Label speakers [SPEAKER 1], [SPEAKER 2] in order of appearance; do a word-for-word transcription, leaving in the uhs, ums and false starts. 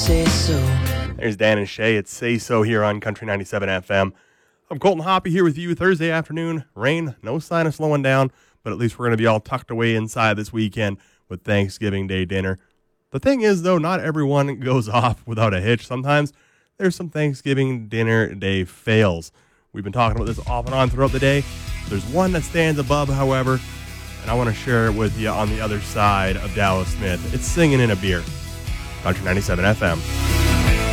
[SPEAKER 1] say so.
[SPEAKER 2] There's Dan and Shay. It's Say So here on Country ninety-seven F M. I'm Colton Hoppy here with you Thursday afternoon. Rain, no sign of slowing down, but at least we're going to be all tucked away inside this weekend with Thanksgiving Day dinner. The thing is, though, not everyone goes off without a hitch. Sometimes there's some Thanksgiving dinner day fails. We've been talking about this off and on throughout the day. There's one that stands above, however, and I want to share it with you on the other side of Dallas Smith. It's Singing in a Beer. Country ninety-seven F M.